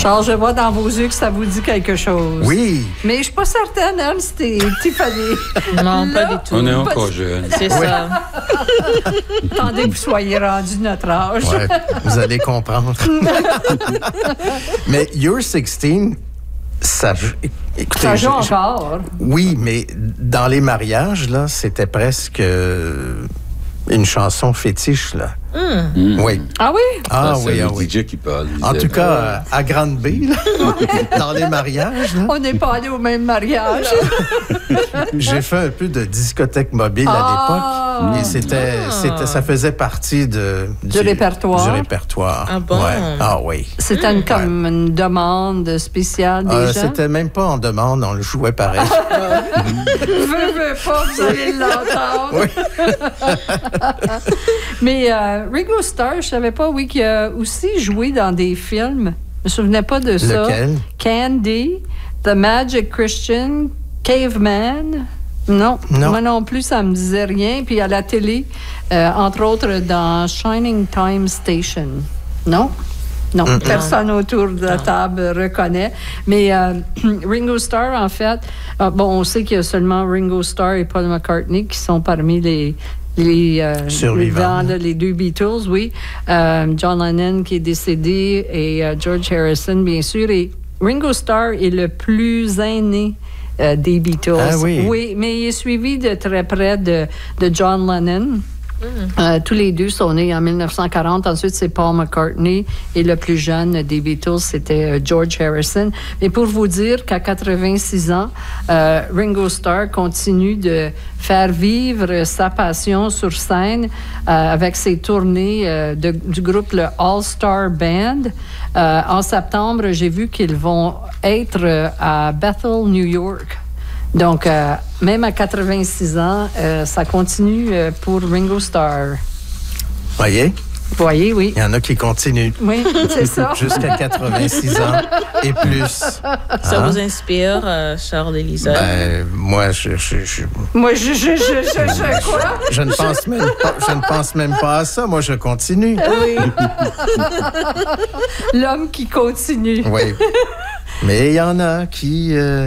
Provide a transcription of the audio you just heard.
Charles, je vois dans vos yeux que ça vous dit quelque chose. Oui. Mais je suis pas certaine, hein, c'était Tiffany. Non, pas du tout. On est encore jeunes. C'est ça. Attendez que vous soyez rendu de notre âge. Ouais, vous allez comprendre. Mais You're 16, ça... Écoutez, Ça joue encore. Oui, mais dans les mariages, là, c'était presque une chanson fétiche, là. Oui. Ah oui? Ah c'est oui, le ah oui. DJ qui parle. il En disait, tout cas, à Grande-Bay, là, dans les mariages, là, On n'est pas allé au même mariage. j'ai fait un peu de discothèque mobile à l'époque. Et c'était, ça faisait partie du répertoire. Du répertoire. Ah bon? Ouais. Ah oui. C'était comme une demande spéciale des gens. C'était même pas en demande, on le jouait pareil. Veux pas, vous allez l'entendre. Mais Ringo Starr, je savais pas, oui, qu'il a aussi joué dans des films. Je me souvenais pas de ça. Lequel? Candy, The Magic Christian, Caveman. Non, moi non plus, ça me disait rien. Puis à la télé, entre autres dans Shining Time Station. Non? Non, personne autour de la table reconnaît. Mais Ringo Starr, en fait, on sait qu'il y a seulement Ringo Starr et Paul McCartney qui sont parmi les survivants. Les deux Beatles, oui. John Lennon qui est décédé et George Harrison, bien sûr. Et Ringo Starr est le plus aîné des Beatles. Ah oui? Oui, mais il est suivi de très près de John Lennon. Tous les deux sont nés en 1940. Ensuite, c'est Paul McCartney. Et le plus jeune des Beatles, c'était George Harrison. Mais pour vous dire qu'à 86 ans, Ringo Starr continue de faire vivre sa passion sur scène avec ses tournées du groupe le All-Star Band. En septembre, j'ai vu qu'ils vont être à Bethel, New York. Donc, même à 86 ans, ça continue pour Ringo Starr. Voyez? Voyez, oui. Il y en a qui continuent. Oui, c'est ça. Jusqu'à 86 ans et plus. Ça vous inspire, Charles et Lisa? Moi, Moi, je quoi? je ne pense même pas à ça. Moi, je continue. Oui. L'homme qui continue. Oui. Mais il y en a qui...